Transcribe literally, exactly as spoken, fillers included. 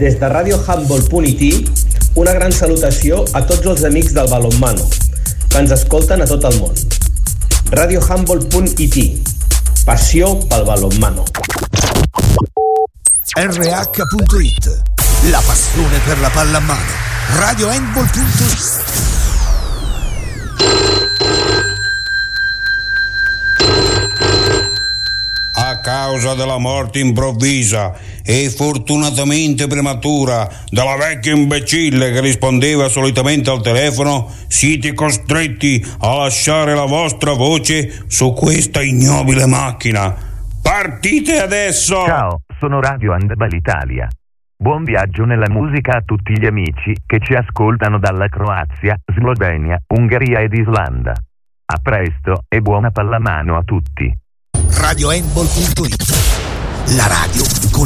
Des de radio handball punt i t, una gran salutació a tots els amics del balonmano, que ens escolten a tot el món. radio handball punt i t, passió pel balonmano. R H punto I T, la passione per la pallamano. radio handball punto i t. A causa della morte improvvisa e fortunatamente prematura della vecchia imbecille che rispondeva solitamente al telefono, siete costretti a lasciare la vostra voce su questa ignobile macchina. Partite adesso! Ciao, sono Radio Handball Italia. Buon viaggio nella musica a tutti gli amici che ci ascoltano dalla Croazia, Slovenia, Ungheria ed Islanda. A presto e buona pallamano a tutti. radio handball punto i t, la radio con